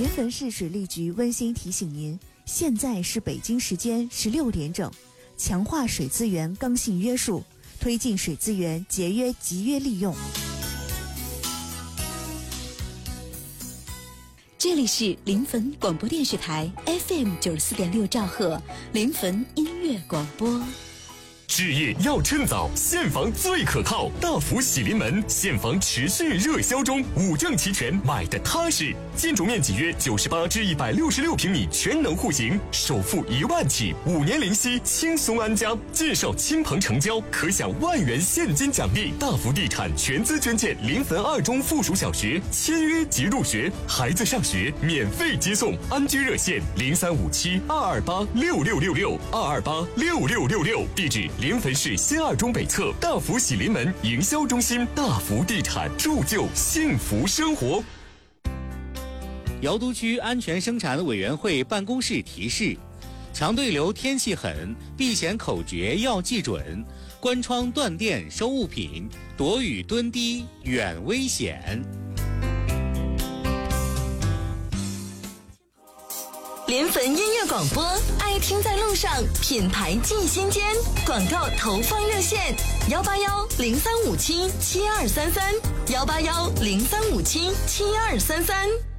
临汾市水利局温馨提醒您，现在是北京时间16点整，强化水资源刚性约束，推进水资源节约集约利用。 这里是临汾广播电视台 FM 94.6兆赫，临汾音乐广播。 置业要趁早，现房最可靠。大福喜临门，现房持续热销中，5证齐全，买的踏实。建筑面积约98至166平米，全能户型，首付1万起，5年零息，轻松安家。介绍亲朋成交，可享1万元现金奖励。大福地产全资捐建临汾2中附属小学，签约即入学，孩子上学免费接送。安居热线035722826666，2286666，地址临汾市新2中北侧大福喜临门营销中心。大福地产，铸就幸福生活。 瑶都区安全生产委员会办公室提示：强对流天气狠，避险口诀要记准，关窗断电收物品，躲雨蹲低远危险。 临汾音乐广播，爱听在路上，品牌进心间。广告投放热线：18103577233，18103577233。